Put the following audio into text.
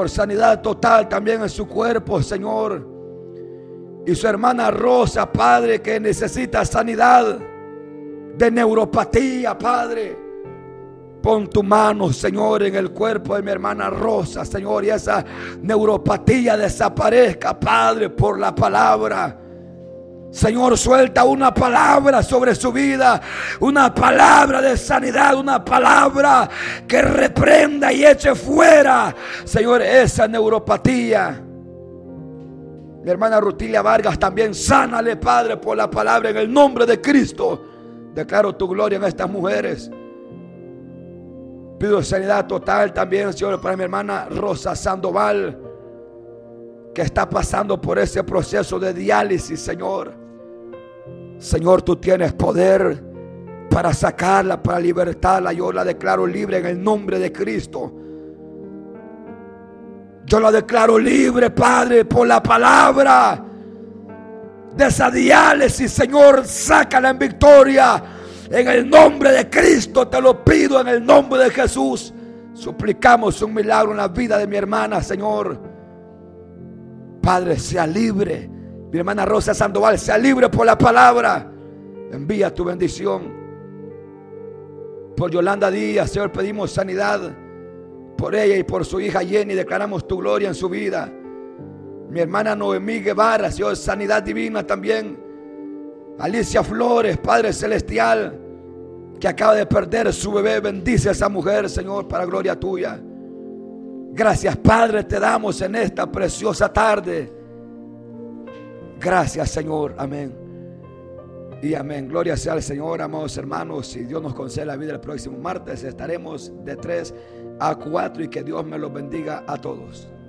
por sanidad total también en su cuerpo, Señor. Y su hermana Rosa, Padre, que necesita sanidad de neuropatía, Padre. Pon tu mano, Señor, en el cuerpo de mi hermana Rosa, Señor, y esa neuropatía desaparezca, Padre, por la palabra. Señor, suelta una palabra sobre su vida, una palabra de sanidad, una palabra que reprenda y eche fuera, Señor, esa neuropatía. Mi hermana Rutilia Vargas también, sánale, Padre, por la palabra en el nombre de Cristo. Declaro tu gloria en estas mujeres. Pido sanidad total también, Señor, para mi hermana Rosa Sandoval, que está pasando por ese proceso de diálisis, Señor. Señor, tú tienes poder para sacarla, para libertarla. Yo la declaro libre en el nombre de Cristo. Yo la declaro libre, Padre, por la palabra de esa diálisis, Señor. Sácala en victoria. En el nombre de Cristo te lo pido, en el nombre de Jesús. Suplicamos un milagro en la vida de mi hermana, Señor. Padre, sea libre. Mi hermana Rosa Sandoval, sea libre por la palabra. Envía tu bendición. Por Yolanda Díaz, Señor, pedimos sanidad. Por ella y por su hija Jenny, declaramos tu gloria en su vida. Mi hermana Noemí Guevara, Señor, sanidad divina también. Alicia Flores, Padre Celestial, que acaba de perder su bebé, bendice a esa mujer, Señor, para gloria tuya. Gracias, Padre, te damos en esta preciosa tarde. Gracias, Señor, amén y amén. Gloria sea al Señor, amados hermanos. Si Dios nos concede la vida el próximo martes, estaremos de 3 a 4 y que Dios me los bendiga a todos.